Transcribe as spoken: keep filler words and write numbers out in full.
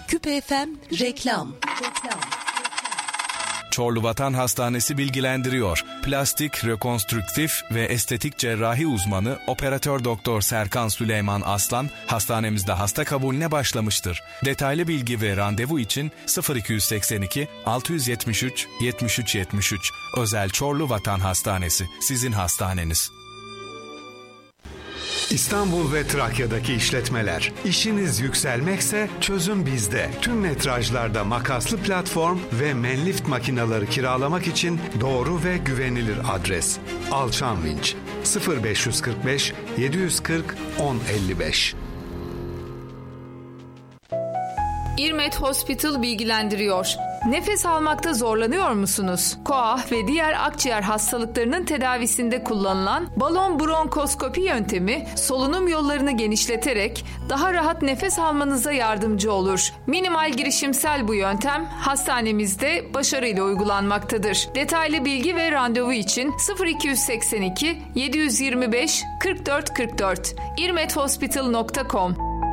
Küpe F M reklam. Çorlu Vatan Hastanesi bilgilendiriyor. Plastik, rekonstrüktif ve estetik cerrahi uzmanı Operatör Doktor Serkan Süleyman Aslan hastanemizde hasta kabulüne başlamıştır. Detaylı bilgi ve randevu için sıfır iki seksen iki altı yetmiş üç yetmiş üç yetmiş üç. Özel Çorlu Vatan Hastanesi, sizin hastaneniz. İstanbul ve Trakya'daki işletmeler. İşiniz yükselmekse çözüm bizde. Tüm metrajlarda makaslı platform ve Menlift makineleri kiralamak için doğru ve güvenilir adres. Alçan Vinç sıfır beş kırk beş yedi kırk on elli beş. İrmet Hospital bilgilendiriyor. Nefes almakta zorlanıyor musunuz? Koah ve diğer akciğer hastalıklarının tedavisinde kullanılan balon bronkoskopi yöntemi solunum yollarını genişleterek daha rahat nefes almanıza yardımcı olur. Minimal girişimsel bu yöntem hastanemizde başarıyla uygulanmaktadır. Detaylı bilgi ve randevu için sıfır iki seksen iki yedi yirmi beş kırk dört kırk dört irmet hospital nokta com.